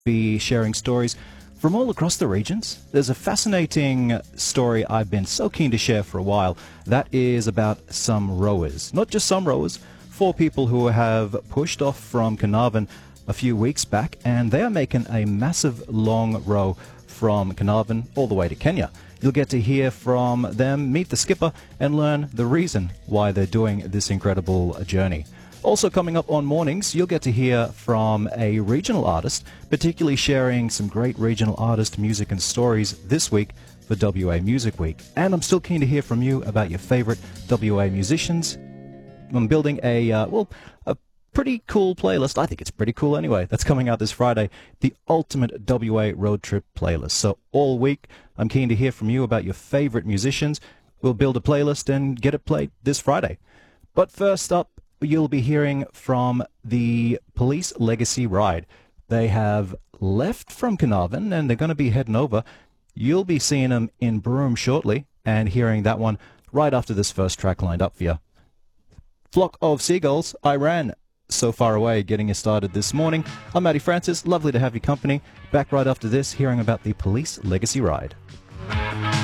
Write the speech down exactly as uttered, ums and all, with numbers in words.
be sharing stories from all across the regions. There's a fascinating story I've been so keen to share for a while. That is about some rowers. Not just some rowers, four people who have pushed off from Carnarvon a few weeks back, and they are making a massive long row from Carnarvon all the way to Kenya. You'll get to hear from them, meet the skipper, and learn the reason why they're doing this incredible journey. Also coming up on mornings, you'll get to hear from a regional artist, particularly sharing some great regional artist music and stories this week for W A Music Week. And I'm still keen to hear from you about your favorite W A musicians. I'm building a, uh, well, a pretty cool playlist. I think it's pretty cool anyway. That's coming out this Friday, the ultimate W A road trip playlist. So all week, I'm keen to hear from you about your favorite musicians. We'll build a playlist and get it played this Friday. But first up, you'll be hearing from the Police Legacy Ride. They have left from Carnarvon and they're going to be heading over. You'll be seeing them in Broome shortly and hearing that one right after this first track lined up for you. Flock of Seagulls, I Ran So Far Away, getting you started this morning. I'm Matty Francis, lovely to have your company. Back right after this, hearing about the Police Legacy Ride.